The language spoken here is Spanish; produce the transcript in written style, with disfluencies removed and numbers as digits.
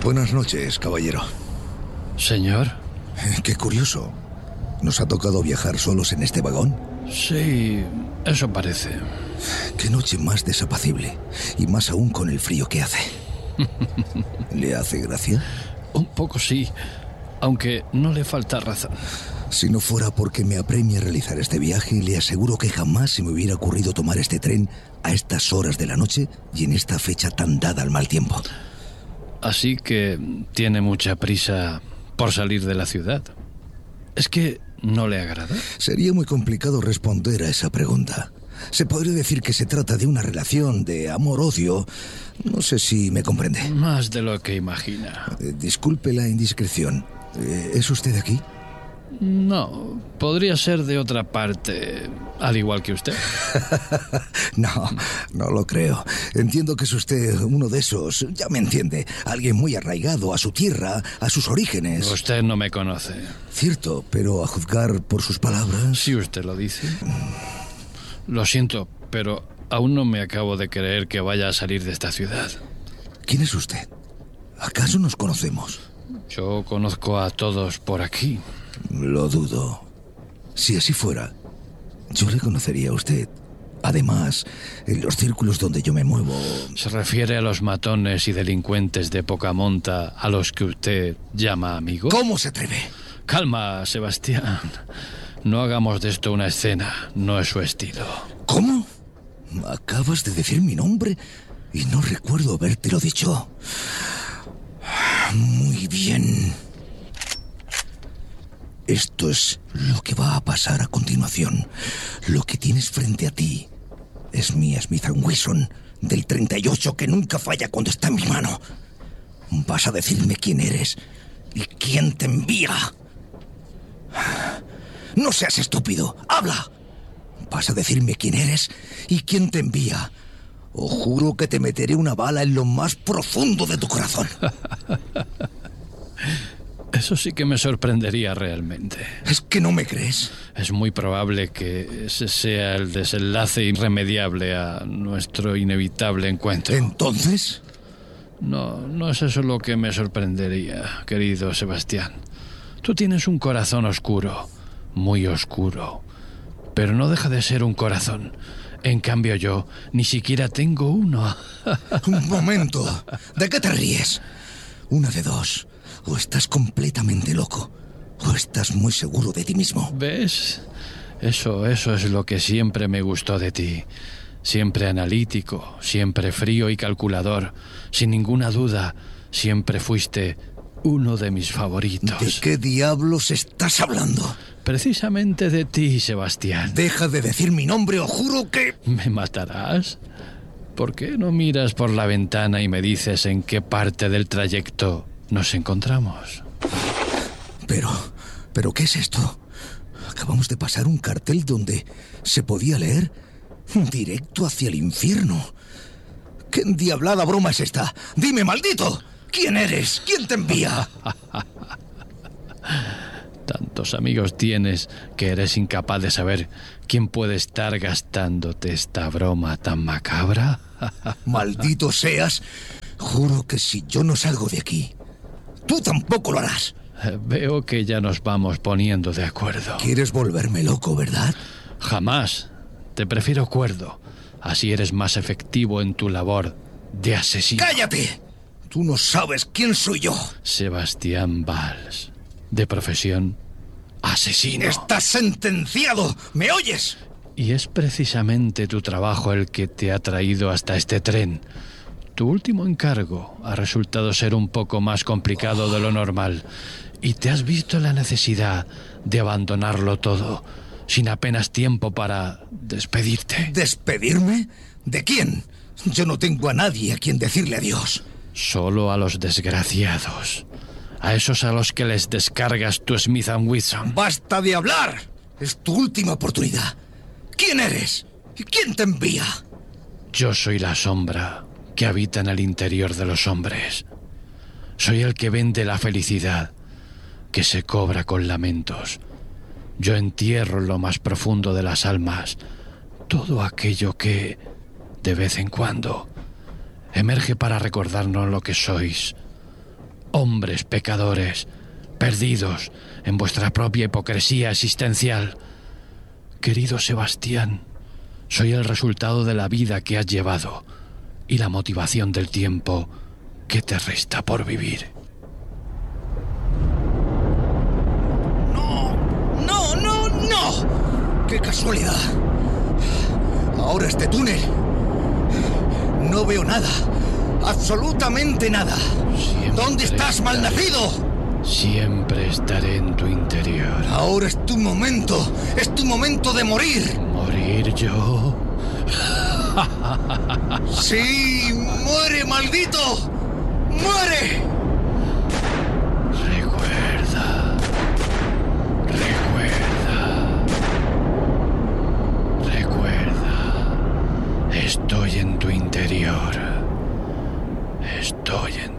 Buenas noches, caballero. Señor. Qué curioso. ¿Nos ha tocado viajar solos en este vagón? Sí, eso parece. Qué noche más desapacible. Y más aún con el frío que hace. ¿Le hace gracia? Un poco sí, aunque no le falta razón. Si no fuera porque me apremia realizar este viaje, le aseguro que jamás se me hubiera ocurrido tomar este tren a estas horas de la noche y en esta fecha tan dada al mal tiempo. Así que tiene mucha prisa por salir de la ciudad. ¿Es que no le agrada? Sería muy complicado responder a esa pregunta. Se podría decir que se trata de una relación de amor-odio. No sé si me comprende. Más de lo que imagina. Disculpe la indiscreción. ¿Es usted aquí? No, podría ser de otra parte, al igual que usted. No lo creo. Entiendo que es usted uno de esos, ya me entiende, alguien muy arraigado a su tierra, a sus orígenes. Usted no me conoce. Cierto, pero a juzgar por sus palabras... Si usted lo dice. Lo siento, pero aún no me acabo de creer que vaya a salir de esta ciudad. ¿Quién es usted? ¿Acaso nos conocemos? Yo conozco a todos por aquí. Lo dudo. Si así fuera, yo le conocería a usted. Además, en los círculos donde yo me muevo... ¿Se refiere a los matones y delincuentes de poca monta a los que usted llama amigos? ¿Cómo se atreve? Calma, Sebastián. No hagamos de esto una escena. No es su estilo. ¿Cómo? Acabas de decir mi nombre y no recuerdo habértelo dicho. Muy bien. Esto es lo que va a pasar a continuación. Lo que tienes frente a ti es mi Smith & Wesson del 38 que nunca falla cuando está en mi mano. Vas a decirme quién eres y quién te envía. No seas estúpido, habla. Vas a decirme quién eres y quién te envía. O juro que te meteré una bala en lo más profundo de tu corazón. Eso sí que me sorprendería realmente. ¿Es que no me crees? Es muy probable que ese sea el desenlace irremediable a nuestro inevitable encuentro. ¿Entonces? No es eso lo que me sorprendería, querido Sebastián. Tú tienes un corazón oscuro, muy oscuro, pero no deja de ser un corazón. En cambio yo ni siquiera tengo uno. Un momento. ¿De qué te ríes? Una de dos. O estás completamente loco, o estás muy seguro de ti mismo. ¿Ves? Eso es lo que siempre me gustó de ti. Siempre analítico, siempre frío y calculador. Sin ninguna duda, siempre fuiste uno de mis favoritos. ¿De qué diablos estás hablando? Precisamente de ti, Sebastián. Deja de decir mi nombre o juro que... ¿Me matarás? ¿Por qué no miras por la ventana y me dices en qué parte del trayecto nos encontramos? ¿Pero qué es esto? Acabamos de pasar un cartel donde se podía leer directo hacia el infierno. ¿Qué endiablada broma es esta? Dime, maldito, ¿quién eres? ¿Quién te envía? Tantos amigos tienes que eres incapaz de saber quién puede estar gastándote esta broma tan macabra. Maldito seas. Juro que si yo no salgo de aquí, tú tampoco lo harás. Veo que ya nos vamos poniendo de acuerdo. ¿Quieres volverme loco, verdad? Jamás. Te prefiero cuerdo. Así eres más efectivo en tu labor de asesino. ¡Cállate! Tú no sabes quién soy yo. Sebastián Valls. De profesión, asesino. ¡Estás sentenciado! ¿Me oyes? Y es precisamente tu trabajo el que te ha traído hasta este tren. Tu último encargo ha resultado ser un poco más complicado de lo normal y te has visto en la necesidad de abandonarlo todo, sin apenas tiempo para despedirte. ¿Despedirme? ¿De quién? Yo no tengo a nadie a quien decirle adiós. Solo a los desgraciados. A esos a los que les descargas tu Smith & Wesson. ¡Basta de hablar! Es tu última oportunidad. ¿Quién eres? ¿Y quién te envía? Yo soy la sombra que habita en el interior de los hombres. Soy el que vende la felicidad, que se cobra con lamentos. Yo entierro en lo más profundo de las almas todo aquello que, de vez en cuando, emerge para recordarnos lo que sois, hombres pecadores, perdidos en vuestra propia hipocresía existencial. Querido Sebastián, soy el resultado de la vida que has llevado y la motivación del tiempo que te resta por vivir. ¡No! ¡No, no, no! ¡Qué casualidad! Ahora este túnel... no veo nada. Absolutamente nada. ¿Dónde estás, malnacido? Siempre estaré en tu interior. Ahora es tu momento. Es tu momento de morir. ¿Morir yo? ¡Sí! ¡Muere, maldito! ¡Muere! Recuerda. Estoy en tu interior. Estoy en